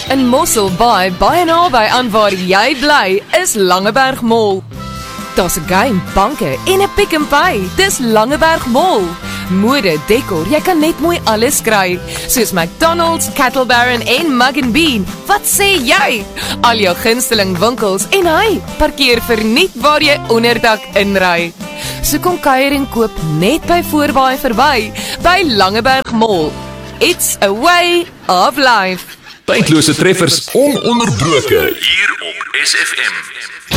In Mossel Bay, baie naby aan waar jy bly, is Langeberg Mall. Daar's 'n game, banke en 'n Pick n Pay. Dis Langeberg Mall. Mode, dekor, jy kan net mooi alles kry, soos McDonald's, Cattle Baron en Mug & Bean. Wat sê jy? Al jou gunsteling winkels en hy, parkeer verniet waar jy onderdak inry. So kom kuier en koop net by Voorbaai verby, by Langeberg Mall. It's a way of life. Tydlose treffers ononderbroke hier op SFM.